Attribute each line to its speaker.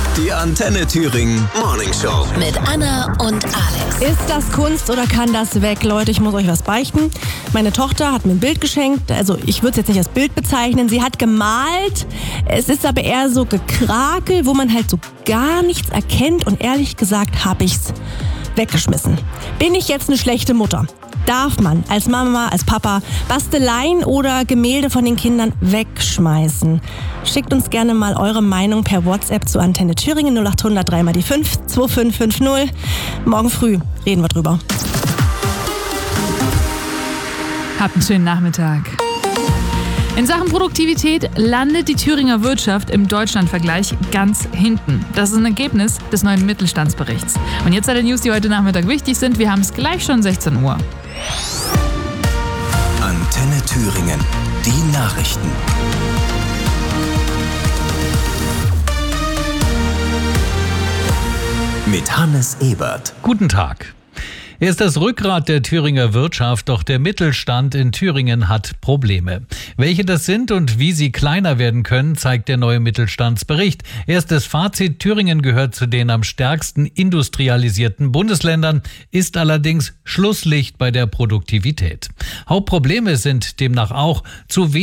Speaker 1: Die Antenne Thüringen Morning Show.
Speaker 2: Mit Anna und Alex.
Speaker 3: Ist das Kunst oder kann das weg? Leute, ich muss euch was beichten. Meine Tochter hat mir ein Bild geschenkt. Also ich würde es jetzt nicht als Bild bezeichnen. Sie hat gemalt. Es ist aber eher so Gekrakel, wo man halt so gar nichts erkennt. Und ehrlich gesagt habe ich's weggeschmissen. Bin ich jetzt eine schlechte Mutter? Darf man als Mama, als Papa Basteleien oder Gemälde von den Kindern wegschmeißen? Schickt uns gerne mal eure Meinung per WhatsApp zu Antenne Thüringen 0800 3 mal die 5 2550. Morgen früh reden wir drüber.
Speaker 4: Habt einen schönen Nachmittag. In Sachen Produktivität landet die Thüringer Wirtschaft im Deutschlandvergleich ganz hinten. Das ist ein Ergebnis des neuen Mittelstandsberichts. Und jetzt alle News, die heute Nachmittag wichtig sind. Wir haben es gleich schon 16 Uhr.
Speaker 1: Antenne Thüringen. Die Nachrichten. Mit Hannes Ebert.
Speaker 5: Guten Tag. Er ist das Rückgrat der Thüringer Wirtschaft, doch der Mittelstand in Thüringen hat Probleme. Welche das sind und wie sie kleiner werden können, zeigt der neue Mittelstandsbericht. Erstes Fazit: Thüringen gehört zu den am stärksten industrialisierten Bundesländern, ist allerdings Schlusslicht bei der Produktivität. Hauptprobleme sind demnach auch zu wenig